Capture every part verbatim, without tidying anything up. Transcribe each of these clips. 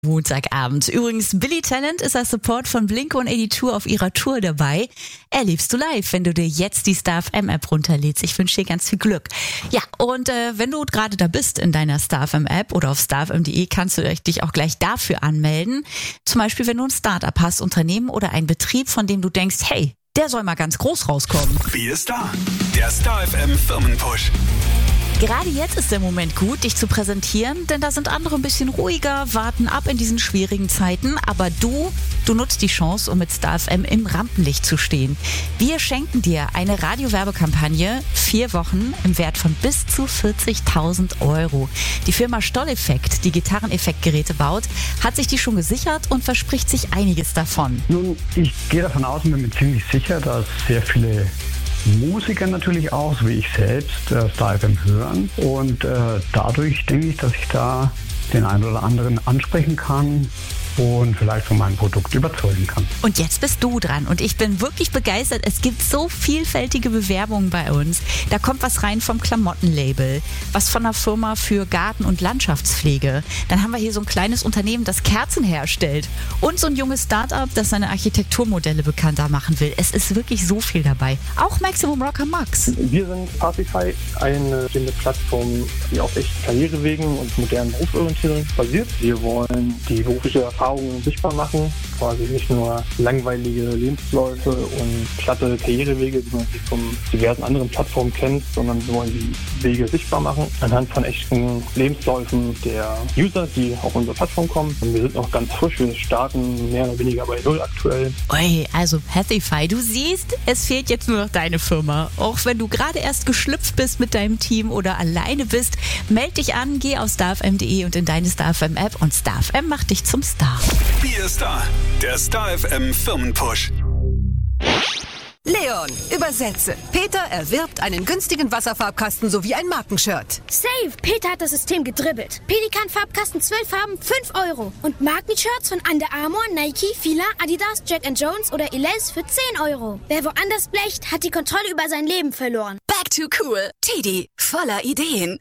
Montagabend. Übrigens, Billy Talent ist als Support von Blink hundertzweiundachtzig auf ihrer Tour dabei. Erlebst du live, wenn du dir jetzt die Star F M App runterlädst. Ich wünsche dir ganz viel Glück. Ja, und äh, wenn du gerade da bist in deiner Star F M App oder auf star f m punkt d e, kannst du dich auch gleich dafür anmelden. Zum Beispiel, wenn du ein Startup hast, Unternehmen oder einen Betrieb, von dem du denkst, hey, der soll mal ganz groß rauskommen. Wie ist da? Der Star F M Firmenpush. Gerade jetzt ist der Moment gut, dich zu präsentieren, denn da sind andere ein bisschen ruhiger, warten ab in diesen schwierigen Zeiten. Aber du, du nutzt die Chance, um mit Star F M im Rampenlicht zu stehen. Wir schenken dir eine Radiowerbekampagne, vier Wochen im Wert von bis zu vierzigtausend Euro. Die Firma Stoll-Effekt, die Gitarreneffektgeräte baut, hat sich die schon gesichert und verspricht sich einiges davon. Nun, ich gehe davon aus und bin mir ziemlich sicher, dass sehr viele Musiker natürlich auch, so wie ich selbst, äh, Star F M hören. Und äh, dadurch denke ich, dass ich da den einen oder anderen ansprechen kann und vielleicht von meinem Produkt überzeugen kann. Und jetzt bist du dran und ich bin wirklich begeistert. Es gibt so vielfältige Bewerbungen bei uns. Da kommt was rein vom Klamottenlabel, was von einer Firma für Garten- und Landschaftspflege. Dann haben wir hier so ein kleines Unternehmen, das Kerzen herstellt und so ein junges Start-up, das seine Architekturmodelle bekannter machen will. Es ist wirklich so viel dabei. Auch Maximum Rocker Max. Wir sind Pacify, eine stehende Plattform, die auf echten Karrierewegen und modernen Berufsorientierung basiert. Wir wollen die berufliche Erfahrungen sichtbar machen, quasi nicht nur langweilige Lebensläufe und platte Karrierewege, die man sich von diversen anderen Plattformen kennt, sondern wir wollen die Wege sichtbar machen anhand von echten Lebensläufen der User, die auf unsere Plattform kommen. Und wir sind noch ganz frisch, wir starten mehr oder weniger bei Null aktuell. Ui, also Pacify, du siehst, es fehlt jetzt nur noch deine Firma. Auch wenn du gerade erst geschlüpft bist mit deinem Team oder alleine bist, meld dich an, geh auf star f m punkt d e und in deine Star F M App und Star F M macht dich zum Star. Wie ist da? Der Star F M Firmenpush. Leon, übersetze. Peter erwirbt einen günstigen Wasserfarbkasten sowie ein Markenshirt. Save! Peter hat das System gedribbelt. Pelikan-Farbkasten zwölf Farben, fünf Euro. Und Markenshirts von Under Armour, Nike, Fila, Adidas, Jack and Jones oder Elize für zehn Euro. Wer woanders blecht, hat die Kontrolle über sein Leben verloren. Back to cool. Teddy, voller Ideen.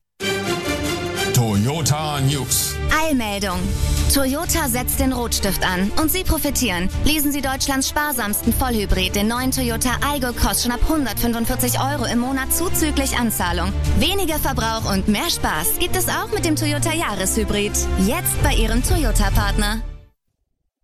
Toyota News. Eilmeldung. Toyota setzt den Rotstift an und Sie profitieren. Lesen Sie Deutschlands sparsamsten Vollhybrid, den neuen Toyota Aygo Cross schon ab hundertfünfundvierzig Euro im Monat zuzüglich Anzahlung. Weniger Verbrauch und mehr Spaß gibt es auch mit dem Toyota Jahreshybrid. Jetzt bei Ihrem Toyota-Partner.